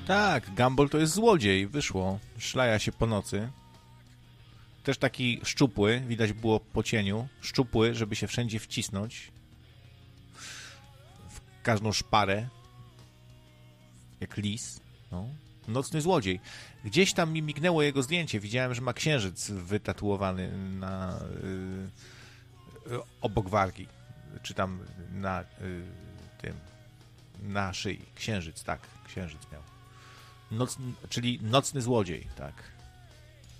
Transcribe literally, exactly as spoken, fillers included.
Tak, Gumball to jest złodziej, wyszło. Szlaja się po nocy. Też taki szczupły, widać było po cieniu. Szczupły, żeby się wszędzie wcisnąć. W każdą szparę. Jak lis. No. Nocny złodziej. Gdzieś tam mi mignęło jego zdjęcie. Widziałem, że ma księżyc wytatuowany na yy, obok wargi. Czy tam na yy, tym na szyi. Księżyc, tak. Księżyc miał. Noc, czyli nocny złodziej, tak.